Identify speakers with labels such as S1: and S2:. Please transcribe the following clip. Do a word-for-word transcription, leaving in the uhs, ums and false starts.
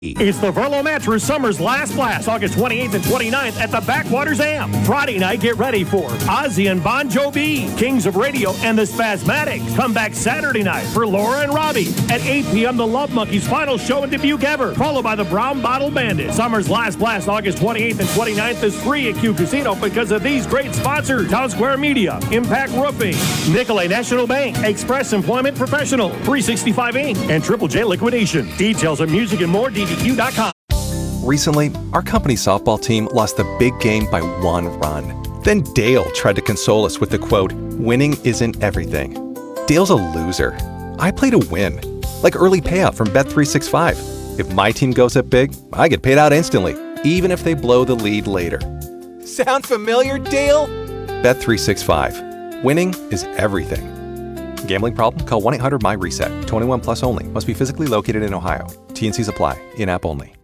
S1: It's the Verlo Mattress Summer's Last Blast, August twenty-eighth and twenty-ninth at the Backwaters Am. Friday night, get ready for Ozzy and Bon Jovi, Kings of Radio, and the Spasmatics. Come back Saturday night for Laura and Robbie. At eight p.m., the Love Monkeys' final show in Dubuque ever, followed by the Brown Bottle Bandit. Summer's Last Blast, August twenty-eighth and twenty-ninth is free at Q Casino because of these great sponsors: Town Square Media, Impact Roofing, Nicolay National Bank, Express Employment Professional, three sixty-five Incorporated, and Triple J Liquidation. Details of music and more, D D Q dot com.
S2: Recently, our company softball team lost the big game by one run. Then Dale tried to console us with the quote, "Winning isn't everything." Dale's a loser. I play to win. Like early payout from Bet three sixty-five. If my team goes up big, I get paid out instantly, even if they blow the lead later. Sound familiar, Dale? Bet three sixty-five. Winning is everything. Gambling problem? Call one eight hundred M Y RESET. twenty-one plus only. Must be physically located in Ohio. T and Cs apply. In-app only.